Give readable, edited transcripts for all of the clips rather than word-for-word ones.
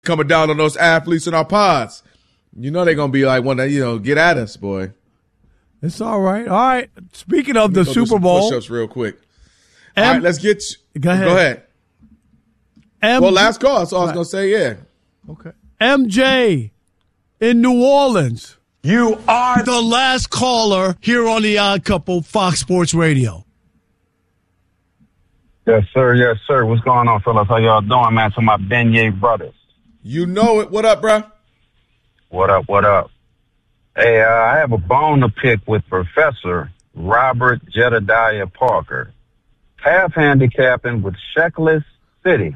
coming down on those athletes in our pods. You know they're going to be like, get at us, boy. It's all right. All right. Speaking of the Super Bowl. Push-ups real quick. All right, let's get you. Go ahead. Last call. That's all I was going to say, yeah. Okay. MJ in New Orleans. You are the last caller here on The Odd Couple, Fox Sports Radio. Yes, sir. Yes, sir. What's going on, fellas? How y'all doing, man? To my Beignet brothers. You know it. What up, bro? What up? What up? Hey, I have a bone to pick with Professor Robert Jedediah Parker. Half handicapping with Checklist City.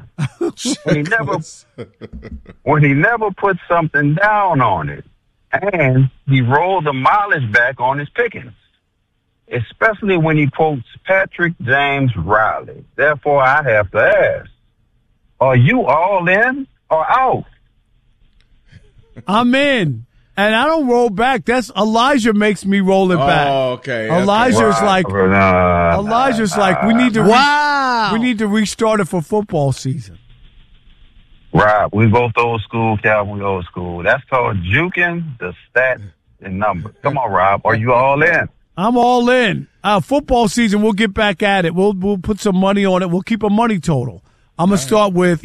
when he never put something down on it. And he rolled the mileage back on his pickings. Especially when he quotes Patrick James Riley. Therefore, I have to ask, are you all in or out? I'm in. And I don't roll back. That's Elijah makes me roll it back. Oh, okay. Elijah's like, we need to restart it for football season. Right. We both old school, Calvin, we old school. That's called juking the stats and numbers. Come on, Rob. Are you all in? I'm all in. Football season, we'll get back at it. We'll put some money on it. We'll keep a money total. I'm gonna start with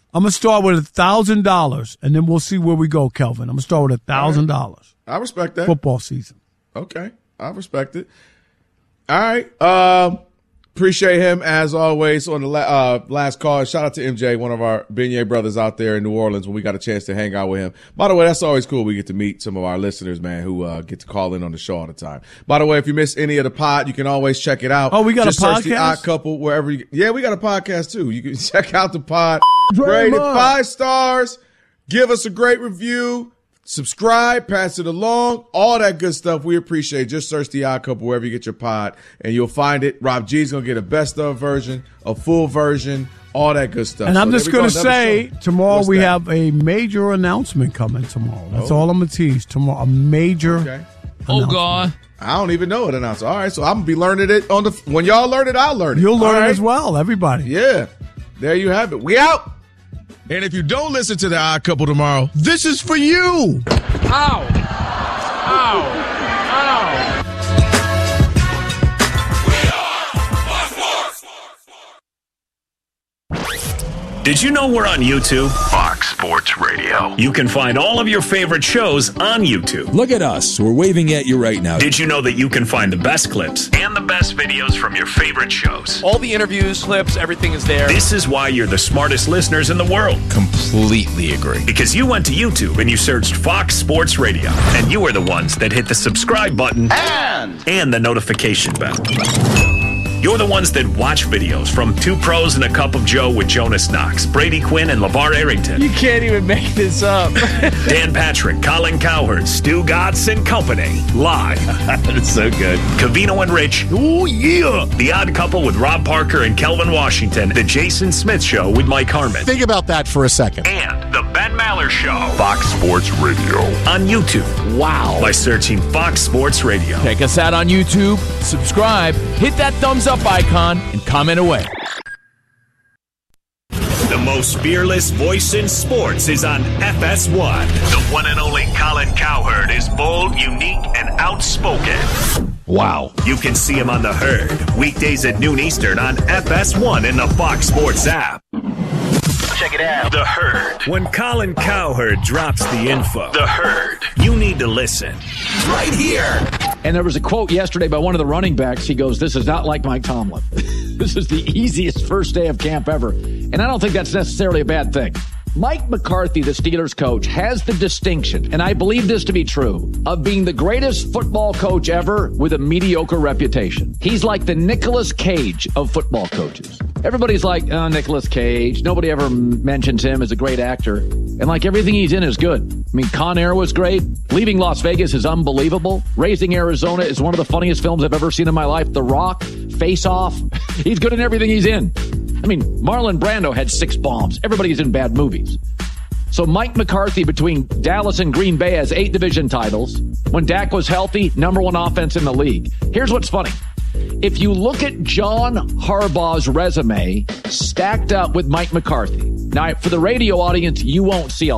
$1,000, and then we'll see where we go, Kelvin. I'm gonna start with $1,000. I respect that. Football season. Okay, I respect it. All right. Appreciate him as always on the last call. Shout out to MJ, one of our Beignet brothers out there in New Orleans when we got a chance to hang out with him. By the way, that's always cool. We get to meet some of our listeners, man, who get to call in on the show all the time. By the way, if you miss any of the pod, you can always check it out. Oh, we got Just a podcast? Search The Odd Couple wherever you. Yeah, we got a podcast too. You can check out the pod. Rate it 5 stars. Give us a great review. Subscribe, pass it along, all that good stuff. We appreciate it. Just search The Odd Couple wherever you get your pod, and you'll find it. Rob G's going to get a best of version, a full version, all that good stuff. And I'm just going to say, tomorrow we have a major announcement coming tomorrow. That's all I'm going to tease. Tomorrow, a major announcement. Oh, God. I don't even know it announcement. All right, so I'm going to be learning it when y'all learn it, I'll learn it. You'll learn it as well, everybody. Yeah. There you have it. We out. And if you don't listen to The Odd Couple tomorrow, this is for you. Ow. Ow. Ow. Did you know we're on YouTube? Fox Sports Radio. You can find all of your favorite shows on YouTube. Look at us. We're waving at you right now. Did you know that you can find the best clips and the best videos from your favorite shows? All the interviews, clips, everything is there. This is why you're the smartest listeners in the world. Completely agree. Because you went to YouTube and you searched Fox Sports Radio. And you are the ones that hit the subscribe button and the notification bell. You're the ones that watch videos from Two Pros and a Cup of Joe with Jonas Knox, Brady Quinn, and LeVar Arrington. You can't even make this up. Dan Patrick, Colin Cowherd, Stu Gatz and Company. Live. That's so good. Covino and Rich. Oh, yeah. The Odd Couple with Rob Parker and Kelvin Washington. The Jason Smith Show with Mike Harmon. Think about that for a second. And The Ben Maller Show. Fox Sports Radio. On YouTube. Wow. By searching Fox Sports Radio. Check us out on YouTube. Subscribe. Hit that thumbs up icon and comment away. The most fearless voice in sports is on FS1. The one and only Colin Cowherd is bold, unique, and outspoken. Wow. You can see him on The Herd, weekdays at noon Eastern on FS1 in the Fox Sports app. Check it out. The Herd. When Colin Cowherd drops the info, The Herd, you need to listen. Right here. And there was a quote yesterday by one of the running backs. He goes, "This is not like Mike Tomlin." This is the easiest first day of camp ever. And I don't think that's necessarily a bad thing. Mike McCarthy, the Steelers coach, has the distinction, and I believe this to be true, of being the greatest football coach ever with a mediocre reputation. He's like the Nicolas Cage of football coaches. Everybody's like, oh, Nicolas Cage. Nobody ever mentions him as a great actor. And like everything he's in is good. I mean, Con Air was great. Leaving Las Vegas is unbelievable. Raising Arizona is one of the funniest films I've ever seen in my life. The Rock, Face Off. He's good in everything he's in. I mean, Marlon Brando had 6 bombs. Everybody's in bad movies. So Mike McCarthy, between Dallas and Green Bay, has 8 division titles. When Dak was healthy, #1 offense in the league. Here's what's funny. If you look at John Harbaugh's resume stacked up with Mike McCarthy, Now, for the radio audience, you won't see a